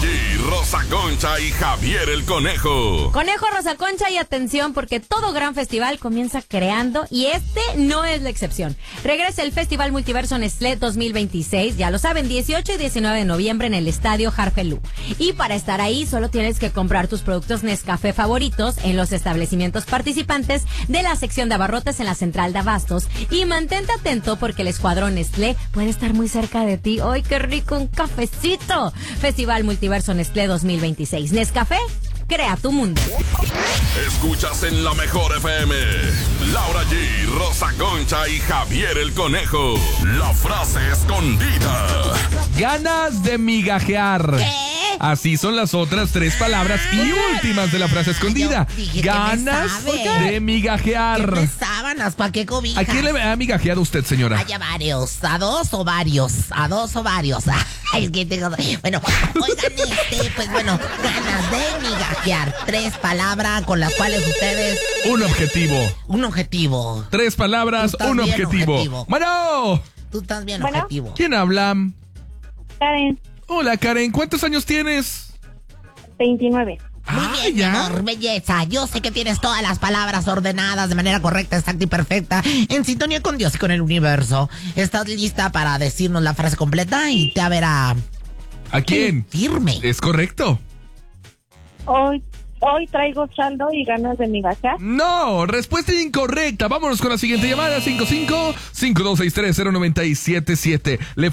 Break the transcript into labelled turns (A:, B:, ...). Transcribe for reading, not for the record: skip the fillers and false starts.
A: G, Rosa Concha y Javier el Conejo.
B: Conejo, Rosa Concha, y atención, porque todo gran festival comienza creando y este no es la excepción. Regresa el Festival Multiverso Nestlé 2026, ya lo saben, 18 y 19 de noviembre en el Estadio Jarfelú. Y para estar ahí solo tienes que comprar tus productos Nescafé favoritos en los establecimientos participantes de la sección de abarrotes en la central de abastos. Y mantente atento porque el escuadrón Nestlé puede estar muy cerca de ti. ¡Ay, qué rico un cafecito! Festival Multiverso Nestlé 2026. Nescafé, crea tu mundo.
A: Escuchas en la mejor FM. Laura G, Rosa Concha y Javier el Conejo. La frase escondida.
C: Ganas de migajear.
D: ¿Qué?
C: Así son las otras tres palabras y últimas de la frase escondida.
D: Yo dije,
C: Ganas
D: ¿qué me sabe?
C: de migajear.
D: ¿Qué sábanas? ¿Para qué cobijas?
C: ¿A quién le ha migajeado usted, señora?
D: Hay a varios, a dos o varios. Ay, es que tengo... Bueno, oigan, pues bueno, ganas de migajear. Tres palabras con las cuales ustedes...
C: Un objetivo.
D: Un objetivo.
C: Tres palabras,
D: Tú estás
C: un
D: bien
C: objetivo. Bueno,
D: Tú estás bien
E: Bueno.
D: objetivo.
C: ¿quién habla?
E: Karen,
C: Hola, Karen, ¿cuántos años tienes?
E: 29.
D: Muy bien, mi
C: ya.
D: amor, belleza. Yo sé que tienes todas las palabras ordenadas de manera correcta, exacta y perfecta, en sintonía con Dios y con el universo. ¿Estás lista para decirnos la frase completa? Y te verá
C: ¿A quién?
D: firme.
C: ¿Es correcto?
E: Hoy traigo saldo y ganas de migajar.
C: No, respuesta incorrecta. Vámonos con la siguiente llamada, 55-5263-0977. Le